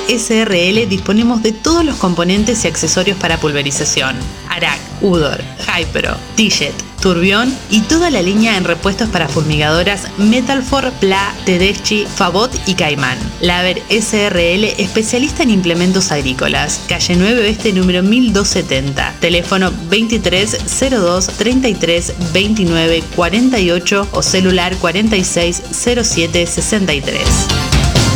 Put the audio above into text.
SRL disponemos de todos los componentes y accesorios para pulverización: Arac, Udor, Hypro, Tijet, Turbión y toda la línea en repuestos para fumigadoras Metalfor, Pla, Tedeschi, Fabot y Caimán. Laver SRL, especialista en implementos agrícolas. Calle 9 Oeste, número 1270. Teléfono 23 02 33 29 48 o celular 46 07 63.